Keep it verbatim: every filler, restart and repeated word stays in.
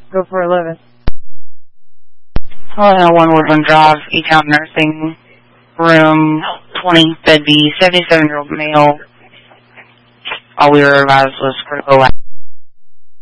Go for eleven. Hello, One Woodland Drive, E-Count Nursing, room twenty, bed B, seventy-seven-year-old male. All we were advised was critical.